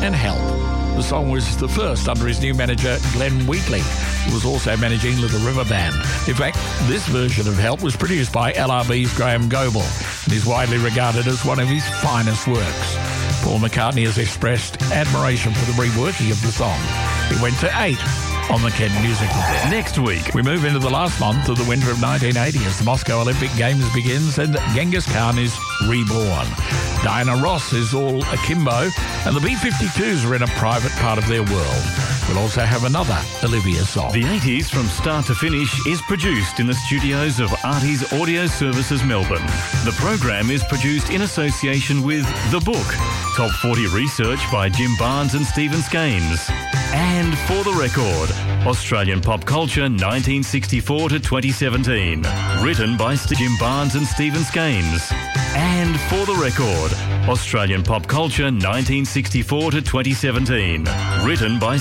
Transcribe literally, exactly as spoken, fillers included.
and Help. The song was the first under his new manager, Glenn Wheatley, who was also managing Little River Band. In fact, this version of Help was produced by L R B's Graham Goble and is widely regarded as one of his finest works. Paul McCartney has expressed admiration for the reworking of the song. It went to eight on the Kent Music Report. Next week, we move into the last month of the winter of nineteen eighty as the Moscow Olympic Games begins and Genghis Khan is reborn. Diana Ross is all akimbo and the B fifty-twos are in a private part of their world. We'll also have another Olivia song. The eighties from start to finish is produced in the studios of Artie's Audio Services Melbourne. The program is produced in association with The Book, Top forty research by Jim Barnes and Stephen Skames. And For the Record, Australian Pop Culture nineteen sixty-four to twenty seventeen. Written by Jim Barnes and Stephen Skames. And For the Record, Australian Pop Culture nineteen sixty-four to twenty seventeen. Written by